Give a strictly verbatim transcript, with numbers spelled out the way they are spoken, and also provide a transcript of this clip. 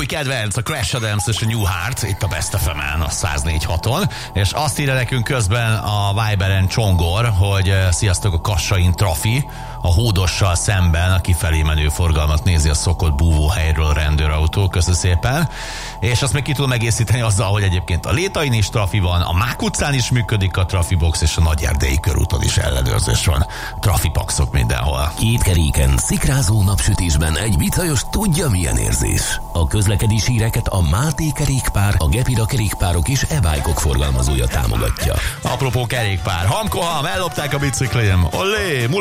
új kedvenc, a Crash Adams és a New Heart, itt a Best ef em-en, a száz négy haton, és azt írja nekünk közben a Viberen Csongor, hogy sziasztok, a Kassain trafi, a Hódossal szemben a kifelé menő forgalmat nézi a szokott búvóhelyről a rendőrautó, köszönöm szépen. És azt még ki tudom egészíteni azzal, hogy egyébként a Létain is trafi van, a Mák utcán is működik a trafibox, és a Nagyerdei körúton is ellenőrzés van. Trafipaxok mindenhol. Kétkeréken, szikrázó napsütésben egy bicajos tudja milyen érzés. A közlekedési híreket a Máté kerékpár, a Gepida kerékpárok és e-bike-ok forgalmazója támogatja. Apropó kerékpár, hamkoham, ellopták a biciklém, olé,